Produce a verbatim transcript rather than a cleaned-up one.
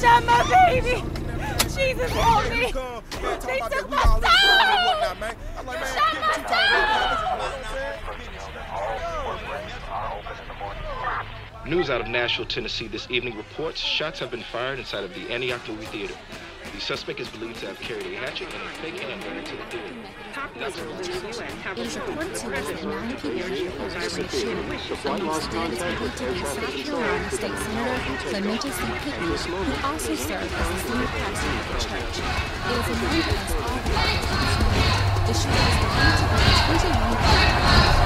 shot my baby. Jesus, help me. They took my son. They shot my son. News out of Nashville, Tennessee this evening reports shots have been fired inside of the Antioch movie theater. The suspect is believed to have carried a hatchet and a fake handgun into the theater. It is reported to us that nine people were killed in the shooting. Amongst them is Republican South Carolina State Senator Clemente C. Pickney, who also served as the senior pastor of the church. It is known to us all that the shooter is believed to be twenty-one.